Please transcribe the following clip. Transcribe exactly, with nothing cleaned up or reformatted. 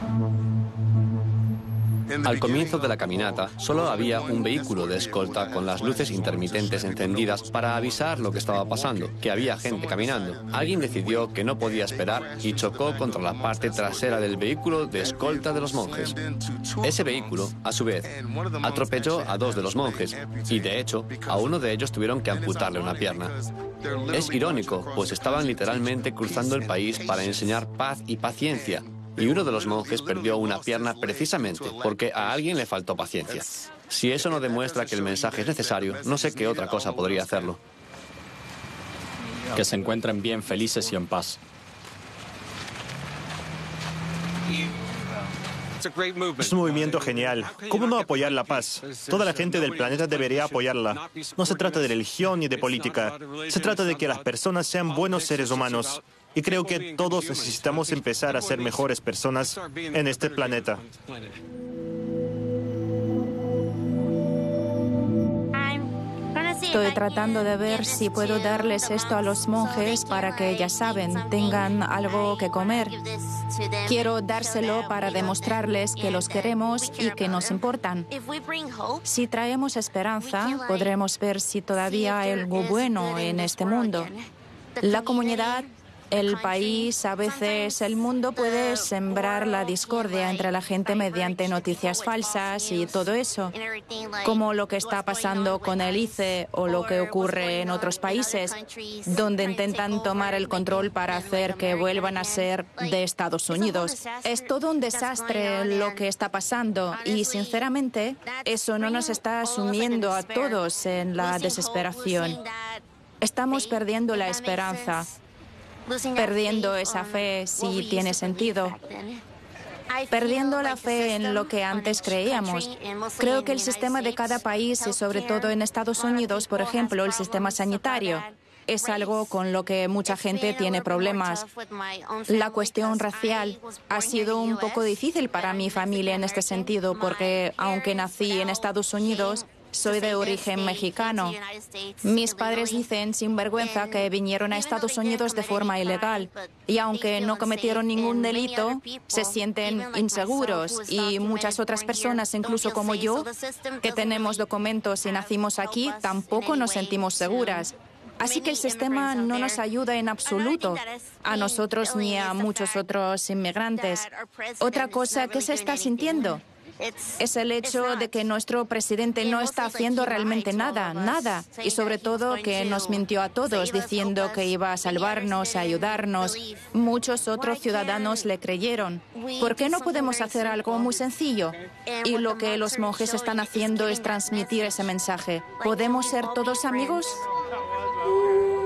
Al comienzo de la caminata, solo había un vehículo de escolta con las luces intermitentes encendidas para avisar lo que estaba pasando, que había gente caminando. Alguien decidió que no podía esperar y chocó contra la parte trasera del vehículo de escolta de los monjes. Ese vehículo, a su vez, atropelló a dos de los monjes y, de hecho, a uno de ellos tuvieron que amputarle una pierna. Es irónico, pues estaban literalmente cruzando el país para enseñar paz y paciencia. Y uno de los monjes perdió una pierna precisamente porque a alguien le faltó paciencia. Si eso no demuestra que el mensaje es necesario, no sé qué otra cosa podría hacerlo. Que se encuentren bien, felices y en paz. Es un movimiento genial. ¿Cómo no apoyar la paz? Toda la gente del planeta debería apoyarla. No se trata de religión ni de política. Se trata de que las personas sean buenos seres humanos. Y creo que todos necesitamos empezar a ser mejores personas en este planeta. Estoy tratando de ver si puedo darles esto a los monjes para que, ya saben, tengan algo que comer. Quiero dárselo para demostrarles que los queremos y que nos importan. Si traemos esperanza, podremos ver si todavía hay algo bueno en este mundo. La comunidad, el país, a veces el mundo puede sembrar la discordia entre la gente mediante noticias falsas y todo eso, como lo que está pasando con el I C E o lo que ocurre en otros países, donde intentan tomar el control para hacer que vuelvan a ser de Estados Unidos. Es todo un desastre lo que está pasando y, sinceramente, eso no nos está sumiendo a todos en la desesperación. Estamos perdiendo la esperanza. Perdiendo esa fe, si tiene sentido. Perdiendo la fe en lo que antes creíamos. Creo que el sistema de cada país, y sobre todo en Estados Unidos, por ejemplo, el sistema sanitario, es algo con lo que mucha gente tiene problemas. La cuestión racial ha sido un poco difícil para mi familia en este sentido, porque aunque nací en Estados Unidos, soy de origen mexicano. Mis padres dicen sin vergüenza que vinieron a Estados Unidos de forma ilegal y aunque no cometieron ningún delito, se sienten inseguros y muchas otras personas, incluso como yo, que tenemos documentos y nacimos aquí, tampoco nos sentimos seguras. Así que el sistema no nos ayuda en absoluto, a nosotros ni a muchos otros inmigrantes. Otra cosa que se está sintiendo es el hecho de que nuestro presidente no está haciendo realmente nada, nada. Y sobre todo que nos mintió a todos diciendo que iba a salvarnos, a ayudarnos. Muchos otros ciudadanos le creyeron. ¿Por qué no podemos hacer algo muy sencillo? Y lo que los monjes están haciendo es transmitir ese mensaje. ¿Podemos ser todos amigos?